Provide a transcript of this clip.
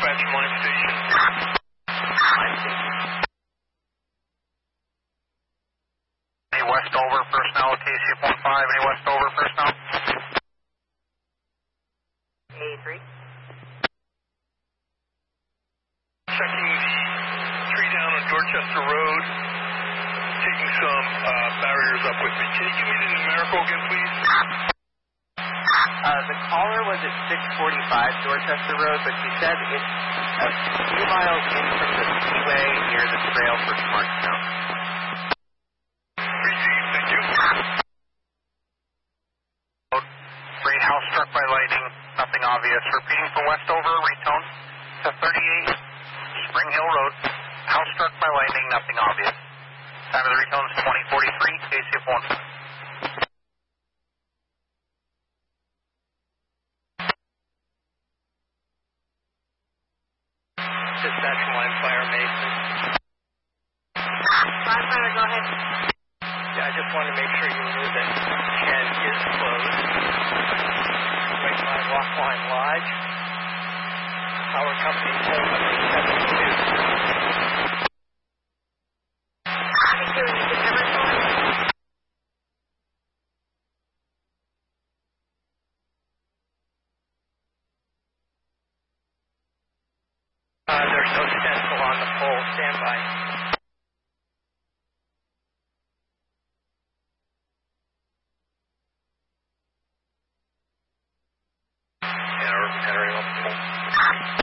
Dispatch from line station. Line station. Any Westover personnel, KCF-15, any Westover personnel? A3. Checking the tree down on Dorchester Road. Taking some barriers up with me. Can you give me the numerical again, please? The caller was at 645 Dorchester Road, but she said it's a few miles in from the freeway near the trail for Smartstone. Received, thank you. Green house struck by lightning, nothing obvious. Repeating from Westover, retone to 38 Spring Hill Road. House struck by lightning, nothing obvious. Time of the retone is 2043, KCF-1. Dispatch from line fire, Mason. Line fire, go ahead. Yeah, I just wanted to make sure you knew that Ken is closed. Wait by Rockline Lodge. Power company phone number 72. There's no stencil on the pole. Stand by. Entering on the pole.